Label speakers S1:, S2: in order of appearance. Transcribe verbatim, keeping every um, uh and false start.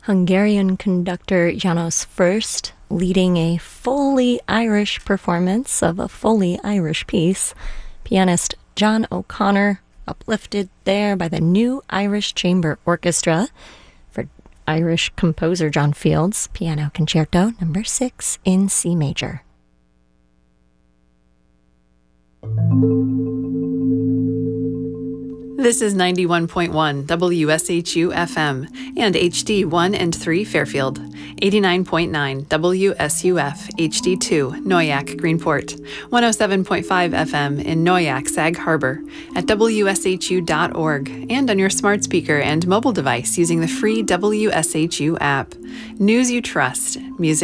S1: Hungarian conductor János First leading a fully Irish performance of a fully Irish piece. Pianist John O'Connor uplifted there by the New Irish Chamber Orchestra for Irish composer John Fields, Piano Concerto number six in C major.
S2: This is ninety-one point one W S H U F M and H D one and three Fairfield, eighty-nine point nine W S U F H D two Noyac Greenport, one oh seven point five F M in Noyac Sag Harbor, at W S H U dot org, and on your smart speaker and mobile device using the free W S H U app. News you trust, music